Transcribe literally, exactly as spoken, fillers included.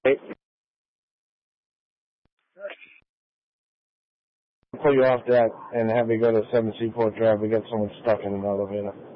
Pull you off that and have you go to seven Seaport Drive. We got someone stuck in an elevator.